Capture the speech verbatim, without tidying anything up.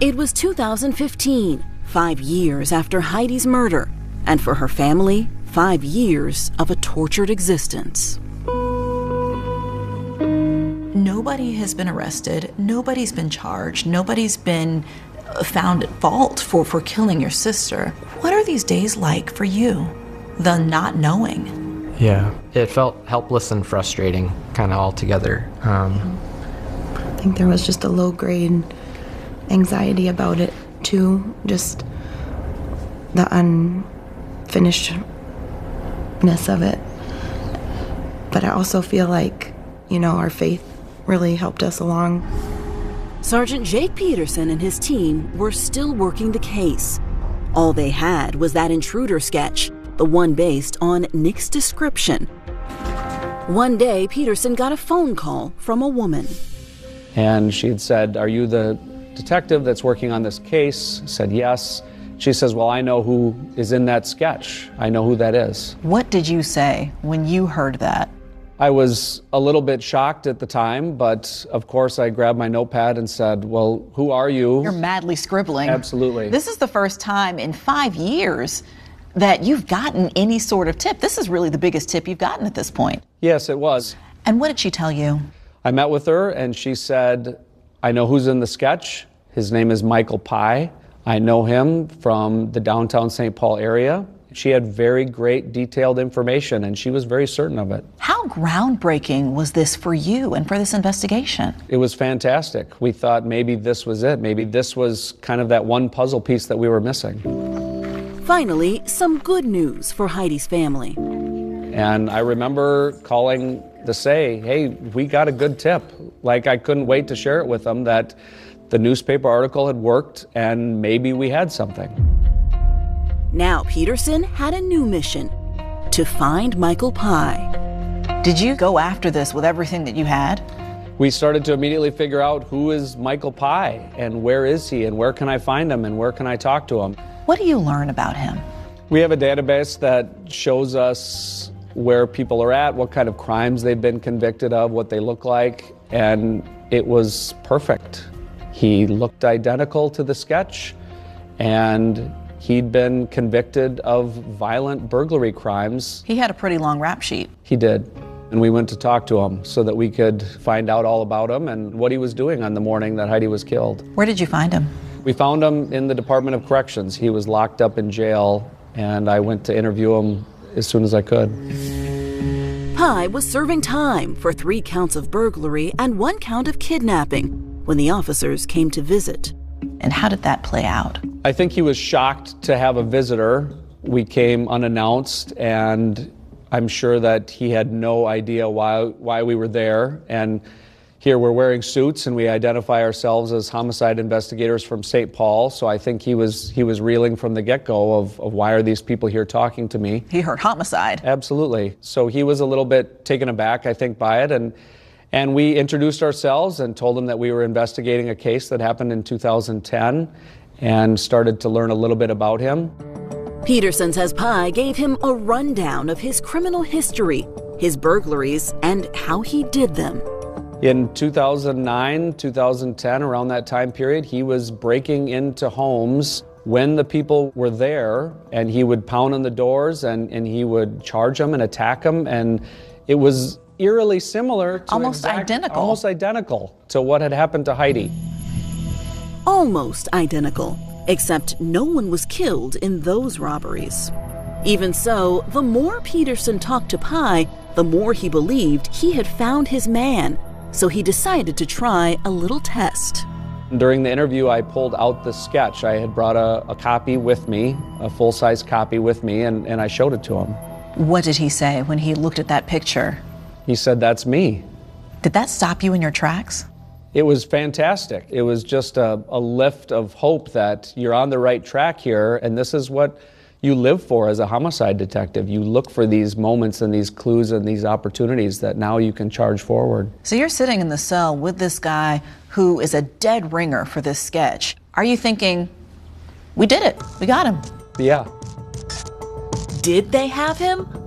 It was two thousand fifteen, five years after Heidi's murder, and for her family, five years of a tortured existence. Nobody has been arrested, nobody's been charged, nobody's been found at fault for, for killing your sister. What are these days like for you, the not knowing? Yeah, it felt helpless and frustrating, kind of all together. Um, I think there was just a low-grade anxiety about it, too. Just the unfinishedness of it. But I also feel like, you know, our faith really helped us along. Sergeant Jake Peterson and his team were still working the case. All they had was that intruder sketch, the one based on Nick's description. One day, Peterson got a phone call from a woman. And she had said, "Are you the detective that's working on this case?" I said, "Yes." She says, "Well, I know who is in that sketch. I know who that is." What did you say when you heard that? I was a little bit shocked at the time, but of course I grabbed my notepad and said, "Well, who are you?" You're madly scribbling. Absolutely. This is the first time in five years that you've gotten any sort of tip. This is really the biggest tip you've gotten at this point. Yes, it was. And what did she tell you? I met with her and she said, "I know who's in the sketch. His name is Michael Pye. I know him from the downtown Saint Paul area." She had very great detailed information and she was very certain of it. How groundbreaking was this for you and for this investigation? It was fantastic. We thought maybe this was it. Maybe this was kind of that one puzzle piece that we were missing. Finally, some good news for Heidi's family. And I remember calling to say, "Hey, we got a good tip." Like, I couldn't wait to share it with them that the newspaper article had worked and maybe we had something. Now Peterson had a new mission: to find Michael Pye. Did you go after this with everything that you had? We started to immediately figure out who is Michael Pye and where is he and where can I find him and where can I talk to him. What do you learn about him? We have a database that shows us where people are at, what kind of crimes they've been convicted of, what they look like, and it was perfect. He looked identical to the sketch, and he'd been convicted of violent burglary crimes. He had a pretty long rap sheet. He did. And we went to talk to him so that we could find out all about him and what he was doing on the morning that Heidi was killed. Where did you find him? We found him in the Department of Corrections. He was locked up in jail, and I went to interview him as soon as I could. Pye was serving time for three counts of burglary and one count of kidnapping when the officers came to visit. And how did that play out? I think he was shocked to have a visitor. We came unannounced, and I'm sure that he had no idea why why we were there. And here we're wearing suits, and we identify ourselves as homicide investigators from Saint Paul. So I think he was he was reeling from the get-go of, of why are these people here talking to me? He heard homicide. Absolutely. So he was a little bit taken aback, I think, by it. And And we introduced ourselves and told him that we were investigating a case that happened in two thousand ten and started to learn a little bit about him. Peterson says Pye gave him a rundown of his criminal history, his burglaries, and how he did them. In two thousand nine, two thousand ten, around that time period, he was breaking into homes when the people were there, and he would pound on the doors and, and he would charge them and attack them. And it was eerily similar to almost exact, identical almost identical to what had happened to Heidi. Almost identical, except no one was killed in those robberies. Even so, the more Peterson talked to Pye, the more he believed he had found his man, so he decided to try a little test. During the interview, I pulled out the sketch. I had brought a, a copy with me, a full-size copy with me, and, and I showed it to him. What did he say when he looked at that picture? He said, "That's me." Did that stop you in your tracks? It was fantastic. It was just a, a lift of hope that you're on the right track here, and this is what you live for as a homicide detective. You look for these moments and these clues and these opportunities that now you can charge forward. So you're sitting in the cell with this guy who is a dead ringer for this sketch. Are you thinking, we did it, we got him? Yeah. Did they have him?